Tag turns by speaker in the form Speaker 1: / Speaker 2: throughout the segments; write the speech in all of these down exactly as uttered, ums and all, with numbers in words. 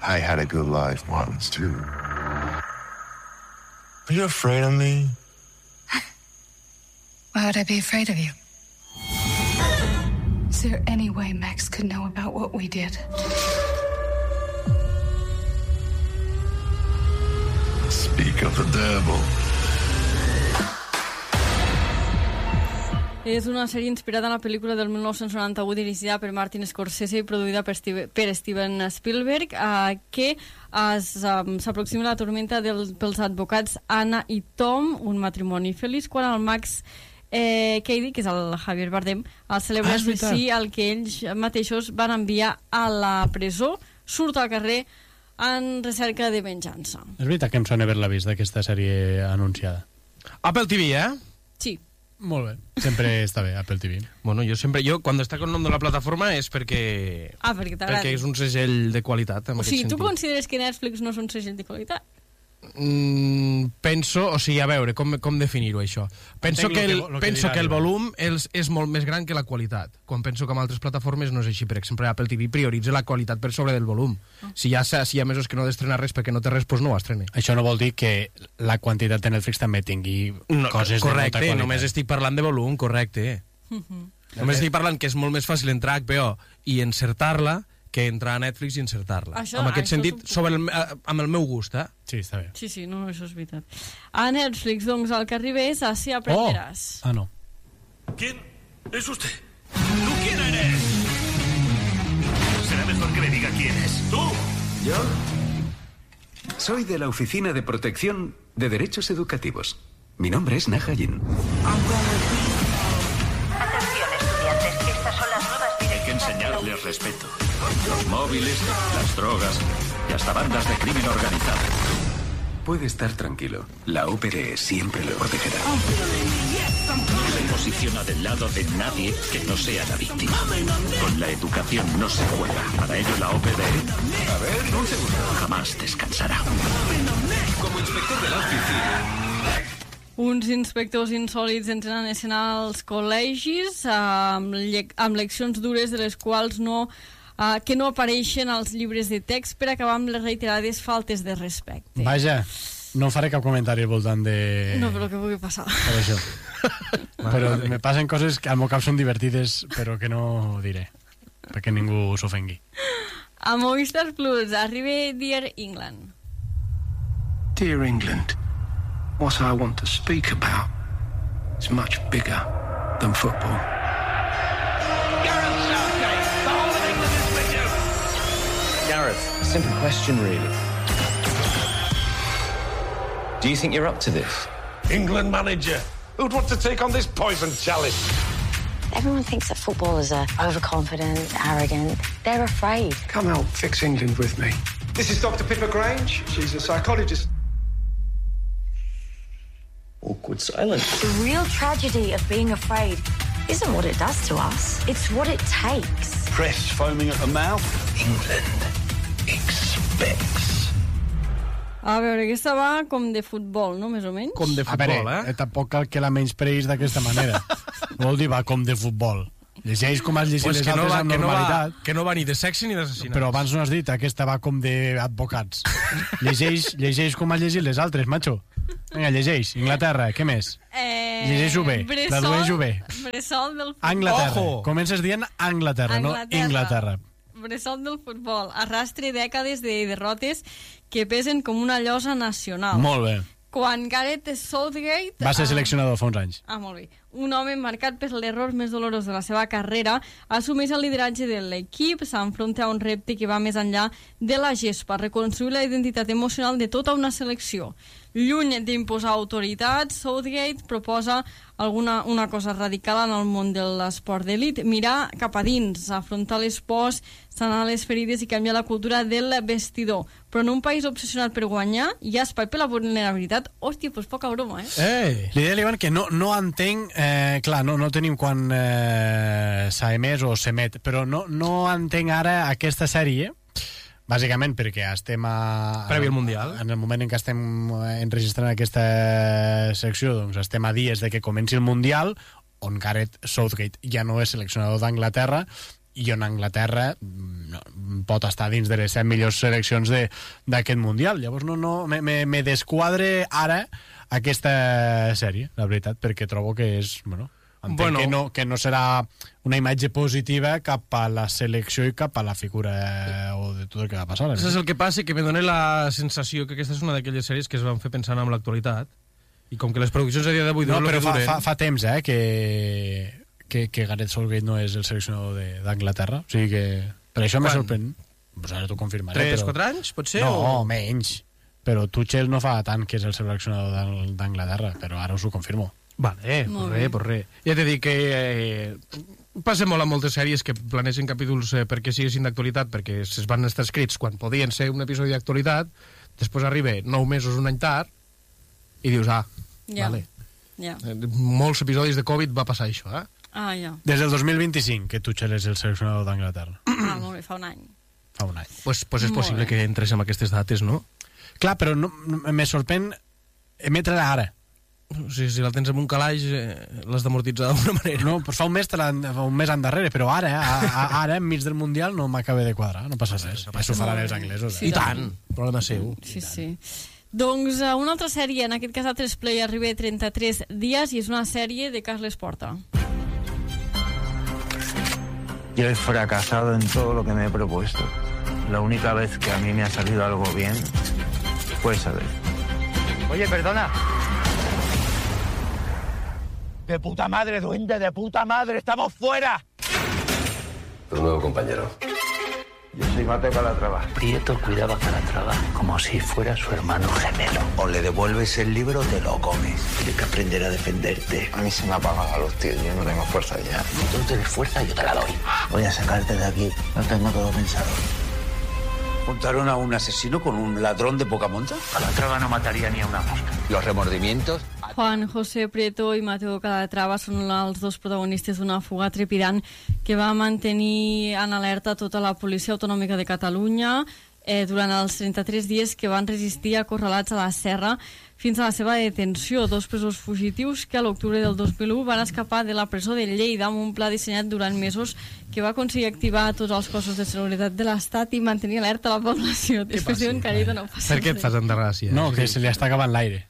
Speaker 1: I had a good life once, too. Are you afraid of me?
Speaker 2: Why would I be afraid of you? Is there any way Max could know about what we did?
Speaker 1: Speak of the devil.
Speaker 3: És una sèrie inspirada en la pel·lícula del mil nou-cents noranta-u dirigida per Martin Scorsese i produïda per, Steve, per Steven Spielberg, eh, que um, s'aproxima la tormenta del, pels advocats Anna i Tom, un matrimoni feliç, quan el Max eh, Cady, que és el Javier Bardem, el celebra ah, així el que ells mateixos van enviar a la presó, surt al carrer en recerca de venjança.
Speaker 4: És veritat que em sona haver-la vist, d'aquesta sèrie anunciada.
Speaker 5: Apple T V, eh?
Speaker 3: Sí.
Speaker 4: Molt bé, sempre està bé Apple T V.
Speaker 5: Bueno, jo sempre, jo quan destaco el nom de la plataforma és perquè
Speaker 3: ah, perquè,
Speaker 5: perquè és un segell de qualitat en
Speaker 3: o
Speaker 5: aquest
Speaker 3: sigui,
Speaker 5: sentit.
Speaker 3: tu consideres que Netflix no és un segell de qualitat?
Speaker 5: Mm, penso, o sigui, a veure, com, com definir-ho això? Penso que el, que, penso que, que el volum és, és molt més gran que la qualitat, quan penso que amb altres plataformes no és així. Per exemple, Apple T V prioritza la qualitat per sobre del volum. Oh. Si hi ha, si hi ha mesos que no ha d'estrenar res perquè no té res, doncs no ho estrena.
Speaker 4: Això no vol dir que la quantitat de Netflix també tingui
Speaker 5: no,
Speaker 4: coses
Speaker 5: correcte,
Speaker 4: de molta qualitat.
Speaker 5: Només estic parlant de volum, correcte. Uh -huh. Només estic parlant que és molt més fàcil entrar a H B O i encertar-la que entrar a Netflix i encertar-la. Això, en aquest sentit, sobre el, amb el meu gust, eh?
Speaker 4: Sí, està bé.
Speaker 3: Sí, sí, no, això és veritat. A Netflix, doncs, el que arribés, así aprenderás.
Speaker 4: Oh. Ah, no.
Speaker 6: ¿Quién es usted? ¿Tú quién eres? Será mejor que me diga quién es. ¿Tú?
Speaker 7: ¿Yo? Soy de la Oficina de Protección de Derechos Educativos. Mi nombre es Nahayin.
Speaker 8: Atención, estudiantes, estas son las nuevas directrices.
Speaker 6: Hay que enseñarles respeto. Los móviles, las drogas y hasta bandas de crimen organizado.
Speaker 7: Puede estar tranquilo. La O P D siempre lo protegerá.
Speaker 6: No se posiciona del lado de nadie que no sea la víctima. Con la educación no se juega. Para ello la O P D...
Speaker 7: A ver, un segundo.
Speaker 6: Jamás descansará.
Speaker 7: Como inspector de la oficina...
Speaker 3: Uns inspectors insòlids entren en escena als col·legis amb, amb leccions dures de les quals no... Uh, que no apareixen als llibres de text per acabar amb les reiterades faltes de respecte.
Speaker 4: Vaja, no faré cap comentari al voltant de...
Speaker 3: No, però què pugui passar.
Speaker 4: Per això. Però me passen coses que al meu cap són divertides, però que no diré, perquè ningú s'ofengui.
Speaker 3: A Movistar Plus arriba Dear England.
Speaker 9: Dear England, what I want to speak about is much bigger than football.
Speaker 10: Gareth, a simple question, really. Do you think you're up to this?
Speaker 6: England manager. Who'd want to take on this poison chalice?
Speaker 11: Everyone thinks that footballers are overconfident, arrogant. They're afraid.
Speaker 9: Come help fix England with me. This is Doctor Pippa Grange. She's a psychologist.
Speaker 10: Awkward silence.
Speaker 11: The real tragedy of being afraid isn't what it does to us. It's what it takes.
Speaker 6: Press foaming at the mouth.
Speaker 9: England expects.
Speaker 3: A veure, aquesta va com de futbol, no? Més o menys?
Speaker 5: Com de futbol,
Speaker 4: veure,
Speaker 5: eh?
Speaker 4: Tampoc cal que la menyspreïs d'aquesta manera. Vol dir, va com de futbol. Llegeix com has llegit
Speaker 5: pues
Speaker 4: les
Speaker 5: que no
Speaker 4: altres
Speaker 5: va,
Speaker 4: amb
Speaker 5: que
Speaker 4: normalitat.
Speaker 5: No va, que no va ni de sexe ni d'assassinats.
Speaker 4: Però abans no has dit, aquesta va com d'advocats. Llegeix, llegeix com has llegit les altres, macho. Vinga, llegeix. Inglaterra, què més?
Speaker 3: Eh,
Speaker 4: Llegeix-ho bé, tradueix-ho bé.
Speaker 3: Bressol del futbol.
Speaker 4: Anglaterra. Ojo. Comences dient Anglaterra,
Speaker 3: Anglaterra.
Speaker 4: no Inglaterra.
Speaker 3: Bressol del futbol. Arrastre dècades de derrotes que pesen com una llosa nacional.
Speaker 4: Molt bé.
Speaker 3: Quan Gareth Southgate...
Speaker 4: Va ser seleccionador fa uns anys.
Speaker 3: Ah, molt bé. Un home marcat per l'error més dolorós de la seva carrera assumeix el lideratge de l'equip, s'enfronta a un repte que va més enllà de la gespa, reconstruir la identitat emocional de tota una selecció. Lluny d'imposar autoritat, Southgate proposa alguna, una cosa radical en el món de l'esport d'elit, mirar cap a dins, afrontar les pors, sanar les ferides i canviar la cultura del vestidor. Però en un país obsessionat per guanyar, hi ha espai per la vulnerabilitat. Hòstia, doncs poca broma, eh?
Speaker 4: Ei. L'idea, l'Ivan, que no, no entenc... Eh, clar, no, no tenim quan eh, s'ha emès o s'emet, però no, no entenc ara aquesta sèrie, bàsicament perquè estem a...
Speaker 5: Previ al Mundial.
Speaker 4: En el moment en què estem enregistrant aquesta secció, doncs estem a dies de que comenci el Mundial, on Gareth Southgate ja no és seleccionador d'Anglaterra, i on Anglaterra no, pot estar dins de les set millors seleccions d'aquest Mundial. Llavors no, no, me, me, me desquadre ara aquesta sèrie, la veritat, perquè trobo que és... Bueno, entenc bueno, que, no, que no serà una imatge positiva cap a la selecció i cap a la figura o de tot el que va passar.
Speaker 5: Això és el que passa, que me dona la sensació que aquesta és una d'aquelles sèries que es van fer pensant en l'actualitat, i com que les produccions a dia d'avui...
Speaker 4: No, però fa, fa, fa temps, eh, que... Que, que Gareth Southgate no és el seleccionador d'Anglaterra, o sigui que per això me sorprèn, pues ara t'ho confirmaré.
Speaker 5: tres quatre anys, potser?
Speaker 4: No,
Speaker 5: o...
Speaker 4: menys, però Tuchel no fa tant que és el seleccionador d'Anglaterra, però ara us ho confirmo.
Speaker 5: Vale, pues res, pues res. Ja t'he dit que eh, passa molt a moltes sèries que planeixen capítols eh, perquè siguessin d'actualitat, perquè es van estar escrits quan podien ser un episodi d'actualitat, després arriba nou mesos, un any tard, i dius, ah,
Speaker 3: yeah.
Speaker 5: vale.
Speaker 3: Yeah.
Speaker 5: Eh, molts episodis de Covid va passar això, eh?
Speaker 3: Ah, ja.
Speaker 4: Des del dos mil vint-i-cinc que Tuchel és el seleccionador d'Anglaterra.
Speaker 3: Ah, molt bé, fa un any.
Speaker 4: Fa un any.
Speaker 5: Pues, pues és possible que entres amb aquestes dates, no?
Speaker 4: Clar, però no, me sorprèn emetre-la ara.
Speaker 5: O sigui, si la tens en un calaix, eh, l'has d'amortitzar d'alguna manera.
Speaker 4: No, pues fa un mes, fa un mes endarrere, però ara, a, a, ara, enmig del Mundial, no m'acaba de quadrar, no passa res. No passa Això ho faran els anglesos. Eh?
Speaker 5: I tant, problema seu.
Speaker 3: Sí, sí. Doncs uh, una altra sèrie, en aquest cas a tres play, arriba a trenta-tres dies i és una sèrie de Carles Porta.
Speaker 12: Yo he fracasado en todo lo que me he propuesto. La única vez que a mí me ha salido algo bien fue esa vez.
Speaker 13: Oye, perdona. De puta madre, duende, de puta madre, estamos fuera.
Speaker 14: Tu nuevo compañero.
Speaker 12: Yo soy Mateo Calatrava.
Speaker 15: Prieto cuidaba a Calatrava como si fuera su hermano gemelo.
Speaker 16: O le devuelves el libro o te lo comes.
Speaker 15: Tienes que aprender a defenderte.
Speaker 12: A mí se me apagan a los tíos, yo no tengo fuerza ya.
Speaker 15: Si tú no tienes fuerza, yo te la doy.
Speaker 12: Voy a sacarte de aquí, no tengo todo pensado.
Speaker 16: ¿Juntaron a un asesino con un ladrón de poca monta?
Speaker 15: Calatrava no mataría ni a una mosca.
Speaker 16: Los remordimientos...
Speaker 3: Juan José Prieto i Mateo Calatrava són els dos protagonistes d'una fuga trepidant que va mantenir en alerta tota la Policia Autonòmica de Catalunya eh, durant els trenta-tres dies que van resistir acorralats a la serra fins a la seva detenció. Dos presos fugitius que a l'octubre del dos mil u van escapar de la presó de Lleida amb un pla dissenyat durant mesos que va aconseguir activar tots els cossos de seguretat de l'Estat i mantenir alerta a la població. Després diuen que allà no passa
Speaker 5: Per què et fas tanta gràcia?
Speaker 4: No, que se li està acabant l'aire.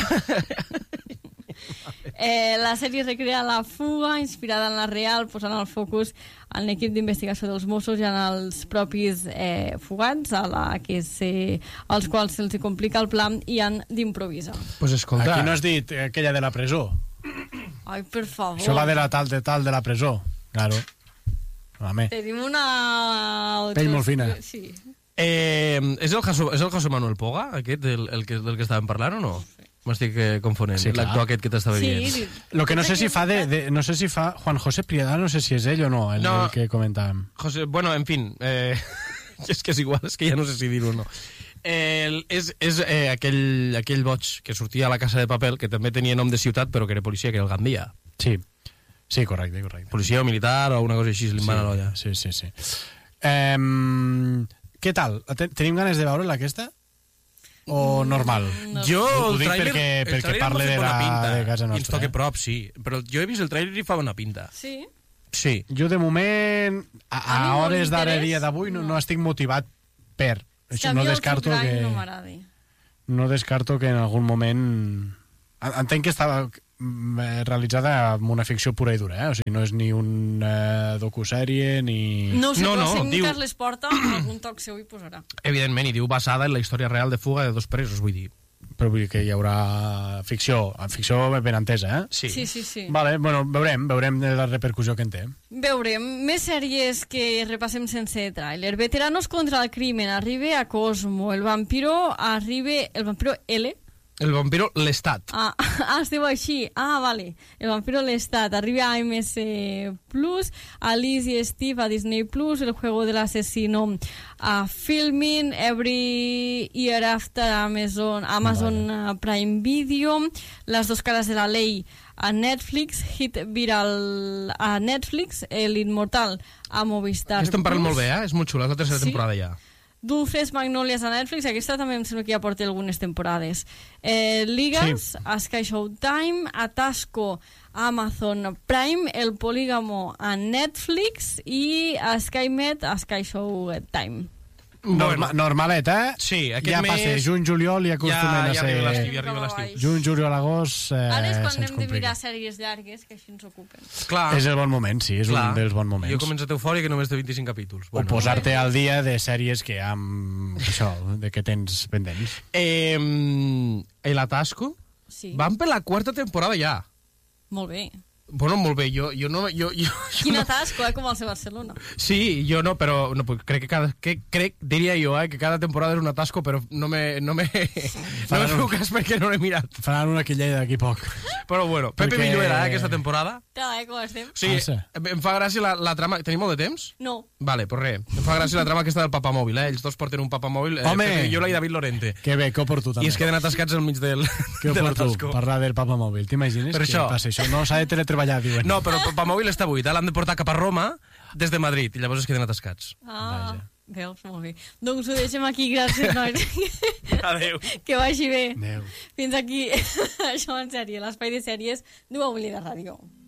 Speaker 3: Eh, la sèrie recrea la fuga inspirada en la real, posant el focus en l'equip d'investigació dels Mossos i en els propis eh, fugats a la que se, als quals se'ls complica el pla i han d'improvisar.
Speaker 5: Pues escolta,
Speaker 4: aquí no has dit aquella de la presó.
Speaker 3: Ai, per favor.
Speaker 4: Això va de la tal de tal de la presó. Claro. Home.
Speaker 3: Tenim una...
Speaker 4: Pell molt fina.
Speaker 3: Sí.
Speaker 5: Eh, és, el José, és el José Manuel Poga, aquest, el, el que, del que estàvem parlant, o no? M'estic eh, confonent, sí, l'actor aquest que t'estava
Speaker 3: sí,
Speaker 5: dient.
Speaker 3: Sí.
Speaker 4: Lo que no sé si fa de, de, no sé si fa Juan José Priedad, no sé si és ell o no, el, no, el que comentàvem.
Speaker 5: José, bueno, en fin, eh, és que és igual, és que ja no sé si dir-ho o no. Eh, és és eh, aquell, aquell boig que sortia a la Casa de Papel, que també tenia nom de ciutat, però que era policia, que era el Gandia.
Speaker 4: Sí, sí, correcte, correcte.
Speaker 5: Policia o militar o una cosa així, li van a l'olla.
Speaker 4: Sí, sí, sí. Um, què tal? Tenim ganes de veure-la, aquesta? O normal?
Speaker 5: No. Jo,
Speaker 4: ho dic
Speaker 5: trailer,
Speaker 4: perquè,
Speaker 5: el
Speaker 4: perquè parle de, la,
Speaker 5: pinta,
Speaker 4: de casa nostra.
Speaker 5: I ens toca
Speaker 4: eh?
Speaker 5: prop, sí. Però jo he vist el trailer i fa bona pinta.
Speaker 3: Sí?
Speaker 5: Sí.
Speaker 4: Jo, de moment, a, a, a hores d'ara dia d'avui, no, no estic motivat per. Això no descarto que...
Speaker 3: No m'agradi.
Speaker 4: No descarto que en algun moment... Entenc que estava realitzada amb una ficció pura i dura, eh? O sigui, no és ni una docusèrie ni...
Speaker 3: No ho sé,
Speaker 5: no,
Speaker 3: no,
Speaker 5: no,
Speaker 3: si
Speaker 5: diu...
Speaker 3: Carles Porta algun toc seu hi posarà.
Speaker 5: Evidentment, i diu basada en la història real de fuga de dos presos, vull dir.
Speaker 4: Però vull dir que hi haurà ficció, ficció ben entesa, eh?
Speaker 5: Sí,
Speaker 3: sí, sí. sí.
Speaker 4: Vale, bueno, veurem, veurem la repercussió que en té.
Speaker 3: Veurem. Més sèries que repassem sense tràiler. Veteranos contra el crimen, arriba a Cosmo. El vampiro arriba... El vampiro L...
Speaker 5: El vampiro Lestat.
Speaker 3: Ah, ah, es diu així. Ah, vale. El vampiro Lestat. Arriba a M S Plus, Alice y Steve a Disney Plus, El juego del asesino a Filmin, Every Year After a Amazon, Amazon vale. Prime Video, Las dos caras de la ley a Netflix, Hit Viral a Netflix, El Inmortal a Movistar.
Speaker 5: Aquesta em parla molt bé, eh? És molt xula, és la tercera
Speaker 3: sí?
Speaker 5: temporada ja.
Speaker 3: Dulces Magnolias a Netflix, aquesta també em sembla que ja porta algunes temporades. Eh, Ligas, sí. a Sky Showtime, Atasco a Amazon Prime, El Polígamo a Netflix i a SkyMed a Sky Showtime.
Speaker 4: Norma, normalet, eh?
Speaker 5: Sí, aquest
Speaker 4: ja
Speaker 5: mes...
Speaker 4: passa, juny, juliol, ja acostumen
Speaker 5: ja, ja
Speaker 4: a ser...
Speaker 5: arriba l'estiu, ja arriba l'estiu.
Speaker 4: Juny, juliol, agost... Eh,
Speaker 3: Ara és quan
Speaker 4: se'ns
Speaker 3: hem de
Speaker 4: complica.
Speaker 3: mirar sèries llargues, que així ens ocupen.
Speaker 5: Clar.
Speaker 4: És el bon moment, sí, és
Speaker 5: Clar.
Speaker 4: un dels bons moments.
Speaker 5: Jo he començat Eufòria, que només té vint-i-cinc capítols.
Speaker 4: Bueno, o posar-te al dia de sèries que amb això, de que tens pendents.
Speaker 5: Eh, el Atasco?
Speaker 3: Sí.
Speaker 5: Van per la quarta temporada ja.
Speaker 3: Molt bé.
Speaker 5: Bueno, molt bé, jo, jo no... Jo, jo,
Speaker 3: Quin
Speaker 5: jo
Speaker 3: atasco, eh, com el de Barcelona.
Speaker 5: Sí, jo no, però no, crec que cada... Que, crec, diria jo, eh, que cada temporada és un atasco, però no me... No me, no me feu cas perquè no l'he mirat.
Speaker 4: Faran una quillella d'aquí poc.
Speaker 5: Però bueno, Pepe
Speaker 4: Perquè-
Speaker 5: Villuera, eh, aquesta temporada.
Speaker 3: Tal, eh, com estem?
Speaker 5: Sí, em, em fa gràcia la, la trama... Tenim molt de temps?
Speaker 3: No.
Speaker 5: Vale, pues res. Em fa gràcia la trama aquesta del papamòbil, eh? Ells dos porten un papamòbil, eh,
Speaker 4: Home!
Speaker 5: Pepe Villuera i David Lorente.
Speaker 4: Que bé, que oportú també.
Speaker 5: I es queden atascats al mig del,
Speaker 4: Que
Speaker 5: de
Speaker 4: oportú,
Speaker 5: l'atasco.
Speaker 4: parlar del papamòbil. T'imagines
Speaker 5: Per
Speaker 4: que
Speaker 5: això.
Speaker 4: passa això? No, s'ha de teletreballar, diuen.
Speaker 5: No, però el papamòbil està buit, eh? L'han de portar cap a Roma des de Madrid, i llavors es queden atascats.
Speaker 3: Ah, veus, molt bé. Doncs ho deixem aquí, gràcies, nois.
Speaker 5: Adéu.
Speaker 3: Que vagi bé.
Speaker 4: Adéu.
Speaker 3: Fins aquí, això en sèrie, l'espai de sèries d'U A U Lleida Ràdio.